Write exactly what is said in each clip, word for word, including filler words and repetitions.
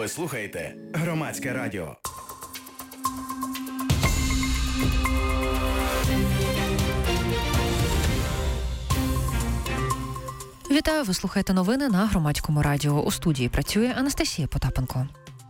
Ви слухаєте Громадське радіо. Вітаю, ви слухаєте новини на Громадському радіо. У студії працює Анастасія Потапенко.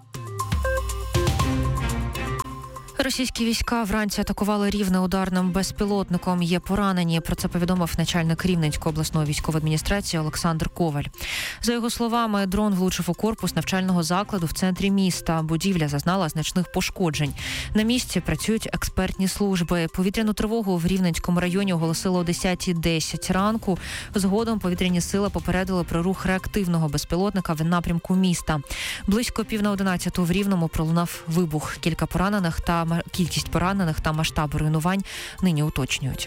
Російські війська вранці атакували Рівне ударним безпілотником. Є поранені. Про це повідомив начальник Рівненської обласної військової адміністрації Олександр Коваль. За його словами, дрон влучив у корпус навчального закладу в центрі міста. Будівля зазнала значних пошкоджень. На місці працюють експертні служби. Повітряну тривогу в Рівненському районі оголосили о десята десять ранку. Згодом повітряні сили попередили про рух реактивного безпілотника в напрямку міста. Близько пів на одинадцяту в Рівному пролунав вибух. Кілька поранених та Кількість поранених та масштаби руйнувань нині уточнюють.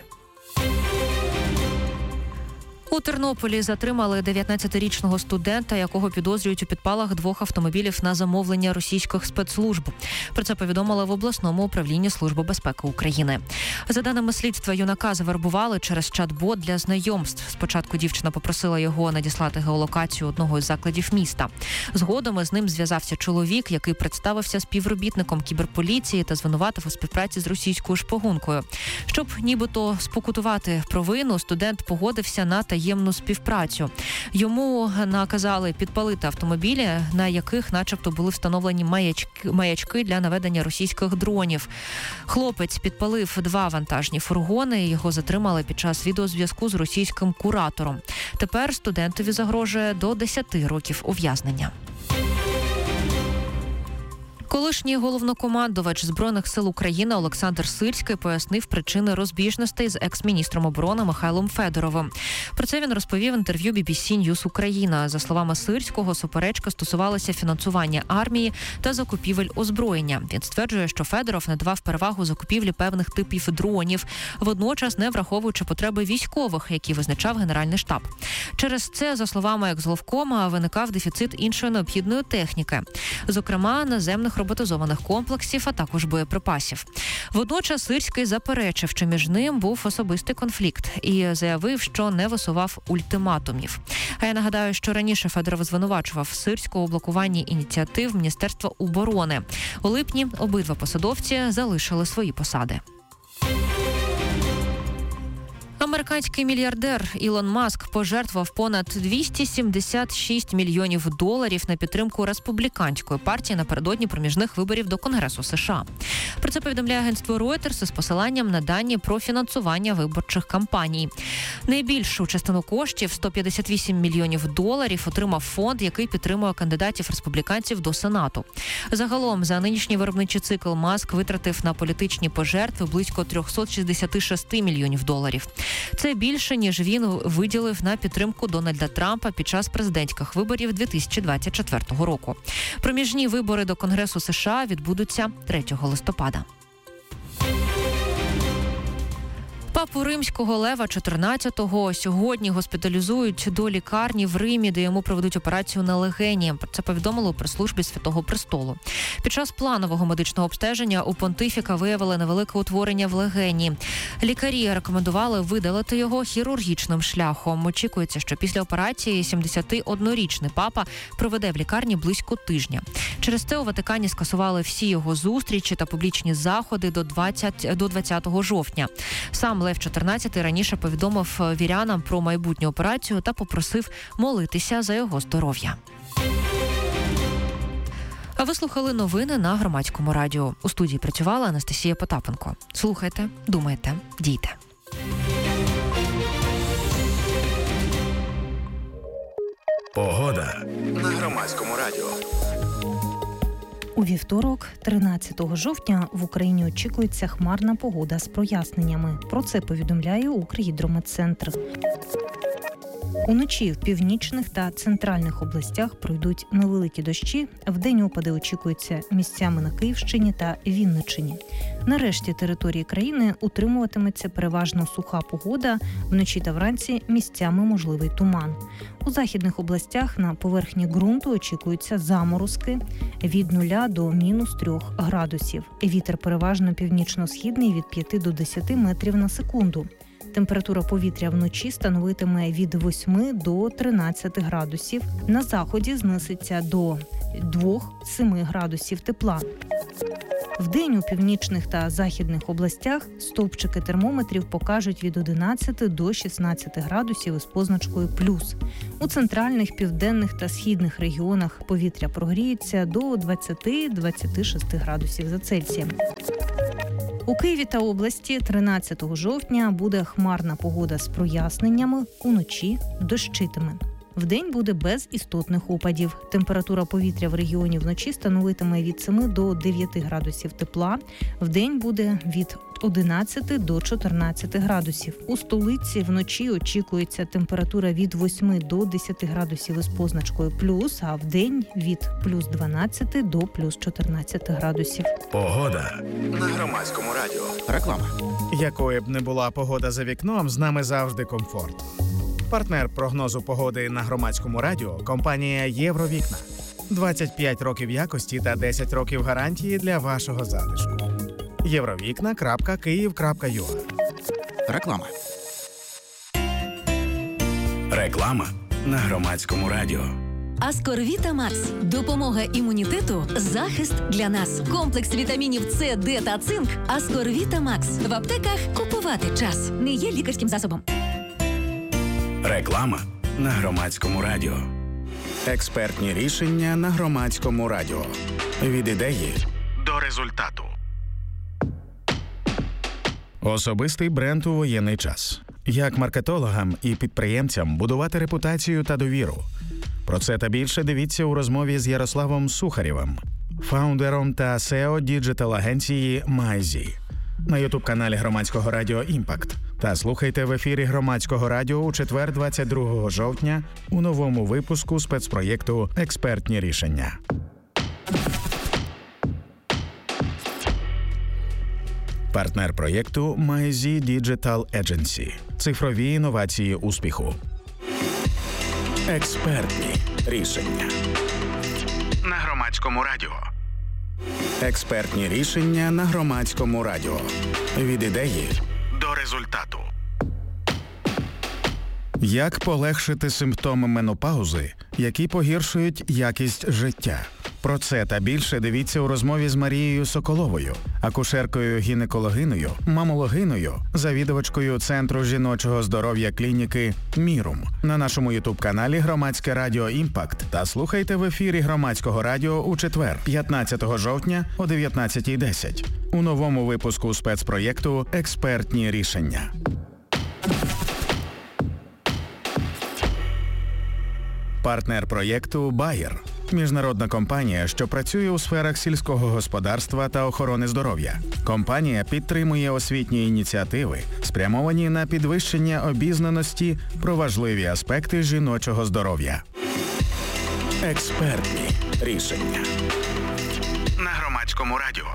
У Тернополі затримали дев'ятнадцятирічного студента, якого підозрюють у підпалах двох автомобілів на замовлення російських спецслужб. Про це повідомили в обласному управлінні Служби безпеки України. За даними слідства, юнака завербували через чат-бот для знайомств. Спочатку дівчина попросила його надіслати геолокацію одного із закладів міста. Згодом із ним зв'язався чоловік, який представився співробітником кіберполіції та звинуватив у співпраці з російською шпигункою. Щоб нібито спокутувати провину, студент погодився на таємну Ємну співпрацю. Йому наказали підпалити автомобілі, на яких начебто були встановлені маячки, маячки для наведення російських дронів. Хлопець підпалив два вантажні фургони, його затримали під час відеозв'язку з російським куратором. Тепер студентові загрожує до десяти років ув'язнення. Колишній головнокомандувач Збройних сил України Олександр Сирський пояснив причини розбіжностей з екс-міністром оборони Михайлом Федоровим. Про це він розповів в інтерв'ю бі бі сі News Україна. За словами Сирського, суперечка стосувалася фінансування армії та закупівель озброєння. Він стверджує, що Федоров надавав перевагу закупівлі певних типів дронів, водночас не враховуючи потреби військових, які визначав Генеральний штаб. Через це, за словами екс-головкома, виникав дефіцит іншої необхідної техніки, зокрема наземних роботизованих комплексів, а також боєприпасів. Водночас Сирський заперечив, що між ним був особистий конфлікт і заявив, що не висував ультиматумів. А я нагадаю, що раніше Федоров звинувачував Сирського у блокуванні ініціатив Міністерства оборони. У липні обидва посадовці залишили свої посади. Американський мільярдер Ілон Маск пожертвував понад двісті сімдесят шість мільйонів доларів на підтримку республіканської партії напередодні проміжних виборів до Конгресу США. Про це повідомляє агентство Reuters із посиланням на дані про фінансування виборчих кампаній. Найбільшу частину коштів – сто п'ятдесят вісім мільйонів доларів – отримав фонд, який підтримує кандидатів-республіканців до Сенату. Загалом за нинішній виробничий цикл Маск витратив на політичні пожертви близько триста шістдесят шість мільйонів доларів. Це більше, ніж він виділив на підтримку Дональда Трампа під час президентських виборів дві тисячі двадцять четвертого року. Проміжні вибори до Конгресу США відбудуться третього листопада. Папу Римського Лева чотирнадцятого сьогодні госпіталізують до лікарні в Римі, де йому проведуть операцію на легені. Про це повідомили у прес-службі Святого Престолу. Під час планового медичного обстеження у понтифіка виявили невелике утворення в легені. Лікарі рекомендували видалити його хірургічним шляхом. Очікується, що після операції сімдесятиоднорічний папа проведе в лікарні близько тижня. Через це у Ватикані скасували всі його зустрічі та публічні заходи до двадцятого жовтня. Сам Лев чотирнадцятий раніше повідомив вірянам про майбутню операцію та попросив молитися за його здоров'я. А ви слухали новини на Громадському радіо. У студії працювала Анастасія Потапенко. Слухайте, думайте, дійте. Погода на Громадському радіо. У вівторок, тринадцятого жовтня, в Україні очікується хмарна погода з проясненнями. Про це повідомляє Укргідрометцентр. Уночі в північних та центральних областях пройдуть невеликі дощі. Вдень опади очікуються місцями на Київщині та Вінниччині. На решті території країни утримуватиметься переважно суха погода. Вночі та вранці місцями можливий туман. У західних областях на поверхні ґрунту очікуються заморозки від нуля до мінус трьох градусів. Вітер переважно північно-східний від п'яти до десяти метрів на секунду. Температура повітря вночі становитиме від восьми до тринадцяти градусів. На заході знизиться до двох-семи градусів тепла. Вдень у північних та західних областях стовпчики термометрів покажуть від одинадцяти до шістнадцяти градусів із позначкою плюс. У центральних, південних та східних регіонах повітря прогріється до двадцяти-двадцяти шести градусів за Цельсієм. У Києві та області тринадцятого жовтня буде хмарна погода з проясненнями, уночі дощитиме. Вдень буде без істотних опадів. Температура повітря в регіоні вночі становитиме від семи до дев'яти градусів тепла. Вдень буде від одинадцяти до чотирнадцяти градусів. У столиці вночі очікується температура від восьми до десяти градусів із позначкою плюс, а вдень від плюс дванадцяти до плюс чотирнадцяти градусів. Погода на Громадському радіо. Реклама. Якою б не була погода за вікном, з нами завжди комфорт. Партнер прогнозу погоди на Громадському радіо – компанія «Євровікна». двадцять п'ять років якості та десять років гарантії для вашого затишку. євровікна крапка київ крапка ю а. Реклама. Реклама на Громадському радіо. Аскорвіта Макс. Допомога імунітету, захист для нас. Комплекс вітамінів С, Д та цинк. Аскорвіта Макс. В аптеках купувати час. Не є лікарським засобом. Реклама на Громадському радіо. Експертні рішення на Громадському радіо. Від ідеї До результату. особистий бренд у воєнний час. Як маркетологам і підприємцям будувати репутацію та довіру. Про це та більше дивіться у розмові з Ярославом Сухарєвим, фаундером та сео діджитал-агенції Майзі. На ютуб-каналі Громадського радіо «Імпакт». Та слухайте в ефірі Громадського радіо у четвер, двадцять другого жовтня, у новому випуску спецпроєкту «Експертні рішення». Партнер проєкту Майзі Digital Agency. Цифрові інновації успіху. Експертні рішення на Громадському радіо. Експертні рішення на Громадському радіо. Від ідеї До результату. Як полегшити симптоми менопаузи, які погіршують якість життя? Про це та більше дивіться у розмові з Марією Соколовою, акушеркою-гінекологиною, мамологиною, завідувачкою Центру жіночого здоров'я клініки «Мірум» на нашому ютуб-каналі Громадське радіо «Імпакт» та слухайте в ефірі Громадського радіо у четвер, п'ятнадцятого жовтня о дев'ятнадцятій десять у новому випуску спецпроєкту «Експертні рішення». Партнер проєкту «Байер» – міжнародна компанія, що працює у сферах сільського господарства та охорони здоров'я. Компанія підтримує освітні ініціативи, спрямовані на підвищення обізнаності про важливі аспекти жіночого здоров'я. Експертні рішення на Громадському радіо.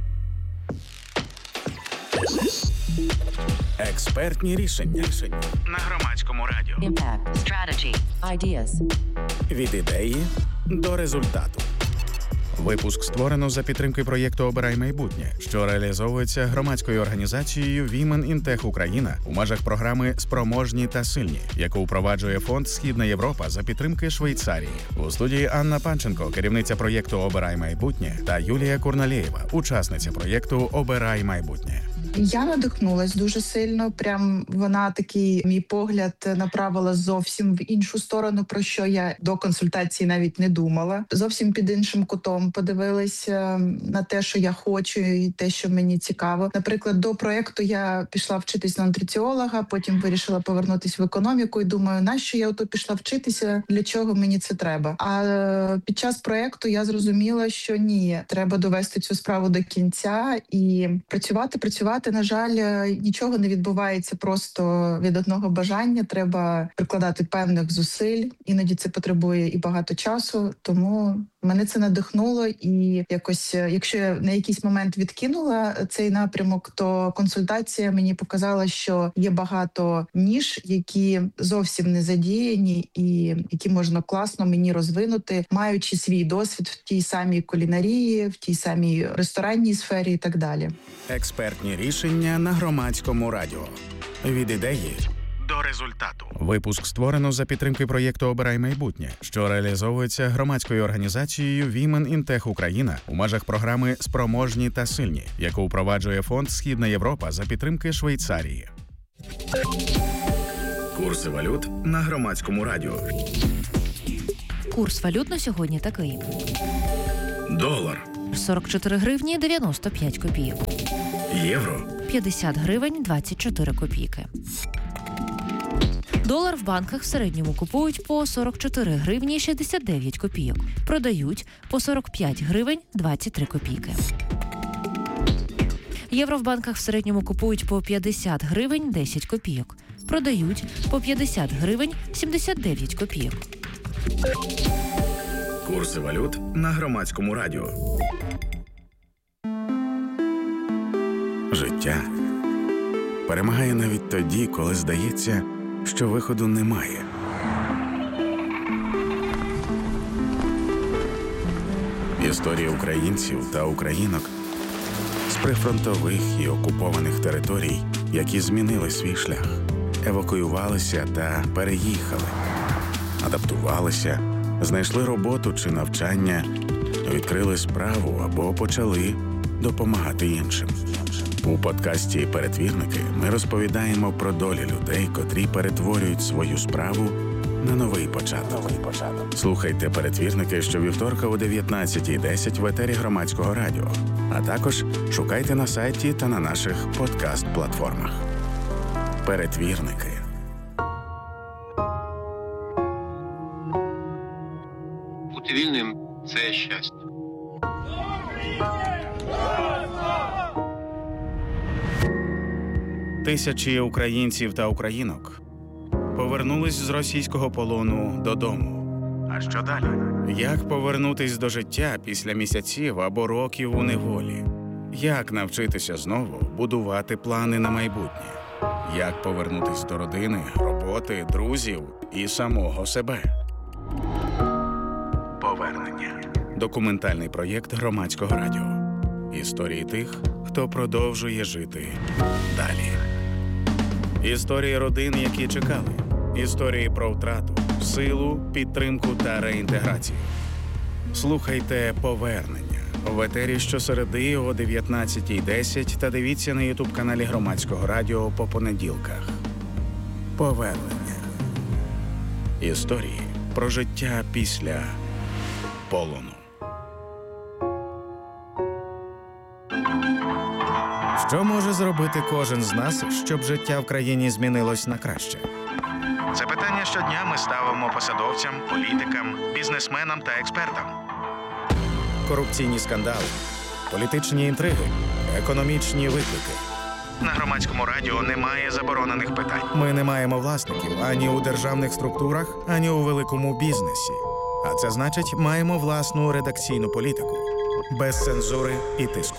Експертні рішення на Громадському радіо. Impact, strategy, ideas. Від ідеї до результату. Випуск створено за підтримки проєкту «Обирай майбутнє», що реалізовується громадською організацією Women in Tech Україна у межах програми «Спроможні та сильні», яку впроваджує фонд «Східна Європа» за підтримки Швейцарії. У студії Анна Панченко, керівниця проєкту «Обирай майбутнє», та Юлія Курналєєва, учасниця проєкту «Обирай майбутнє». Я надихнулась дуже сильно. Прям вона такий мій погляд направила зовсім в іншу сторону, про що я до консультації навіть не думала. Зовсім під іншим кутом подивилася на те, що я хочу, і те, що мені цікаво. Наприклад, до проєкту я пішла вчитись на нутриціолога, потім вирішила повернутися в економіку і думаю, нащо я ото пішла вчитися, для чого мені це треба. А під час проєкту я зрозуміла, що ні, треба довести цю справу до кінця і працювати, працювати. На жаль, нічого не відбувається просто від одного бажання. Треба прикладати певних зусиль. Іноді це потребує і багато часу. Тому мене це надихнуло. І якось, якщо я на якийсь момент відкинула цей напрямок, то консультація мені показала, що є багато ніж, які зовсім не задіяні і які можна класно мені розвинути, маючи свій досвід в тій самій кулінарії, в тій самій ресторанній сфері і так далі. Експертні рішення на Громадському радіо. Від ідеї до до результату. Випуск створено за підтримки проєкту «Обирай майбутнє», що реалізовується громадською організацією Women in Tech Україна у межах програми «Спроможні та сильні», яку впроваджує фонд «Східна Європа» за підтримки Швейцарії. Курси валют на Громадському радіо. Курс валют на сьогодні такий. Долар. сорок чотири гривні дев'яносто п'ять копійок. Євро. п'ятдесят гривень двадцять чотири копійки. Долар в банках в середньому купують по сорок чотири гривні шістдесят дев'ять копійок. Продають по сорок п'ять гривень двадцять три копійки. Євро в банках в середньому купують по п'ятдесят гривень десять копійок. Продають по п'ятдесят гривень сімдесят дев'ять копійок. Курси валют на Громадському радіо. Життя перемагає навіть тоді, коли здається, що виходу немає. Історії українців та українок з прифронтових і окупованих територій, які змінили свій шлях, евакуювалися та переїхали, адаптувалися, знайшли роботу чи навчання, відкрили справу або почали допомагати іншим. У подкасті «Перетвірники» ми розповідаємо про долі людей, котрі перетворюють свою справу на новий початок. Слухайте «Перетвірники» щовівторка о дев'ятнадцятій десять в етері Громадського радіо, а також шукайте на сайті та на наших подкаст-платформах. «Перетвірники». Бути вільним – це щастя. Тисячі українців та українок повернулись з російського полону додому. А що далі? Як повернутись до життя після місяців або років у неволі? Як навчитися знову будувати плани на майбутнє? Як повернутись до родини, роботи, друзів і самого себе? Повернення. Документальний проєкт Громадського радіо. Історії тих, хто продовжує жити далі. Історії родин, які чекали. Історії про втрату, силу, підтримку та реінтеграцію. Слухайте «Повернення» в етері щосереди о дев'ятнадцятій десять та дивіться на ютуб-каналі Громадського радіо по понеділках. Повернення. Історії про життя після полону. Що може зробити кожен з нас, щоб життя в країні змінилось на краще? Це питання щодня ми ставимо посадовцям, політикам, бізнесменам та експертам. Корупційні скандали, політичні інтриги, економічні виклики. На Громадському радіо немає заборонених питань. Ми не маємо власників ані у державних структурах, ані у великому бізнесі. А це значить, маємо власну редакційну політику. Без цензури і тиску.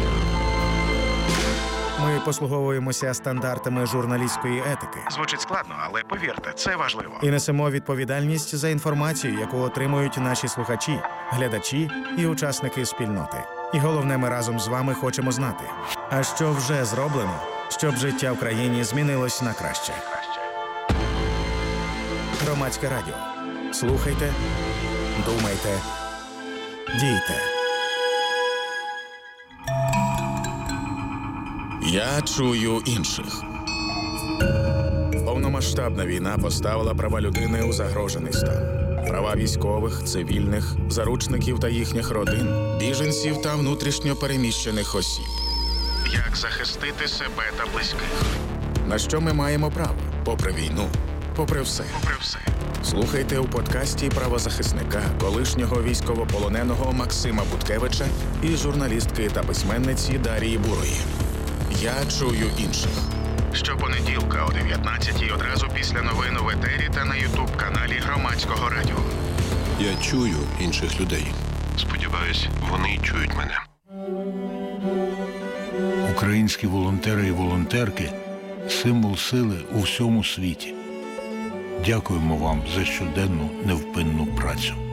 Ми послуговуємося стандартами журналістської етики. Звучить складно, але повірте, це важливо. І несемо відповідальність за інформацію, яку отримують наші слухачі, глядачі і учасники спільноти. І головне, ми разом з вами хочемо знати, а що вже зроблено, щоб життя в країні змінилось на краще. Громадське радіо. Слухайте, думайте, дійте. Я чую інших. Повномасштабна війна поставила права людини у загрожений стан. Права військових, цивільних, заручників та їхніх родин, біженців та внутрішньо переміщених осіб. Як захистити себе та близьких? На що ми маємо право? Попри війну, попри все. Попри все. Слухайте у подкасті правозахисника, колишнього військовополоненого Максима Буткевича і журналістки та письменниці Дарії Бурої. Я чую інших. Щопонеділка о дев'ятнадцятій одразу після новин в етері та на ютуб-каналі Громадського радіо. Я чую інших людей. Сподіваюсь, вони чують мене. Українські волонтери і волонтерки – символ сили у всьому світі. Дякуємо вам за щоденну невпинну працю.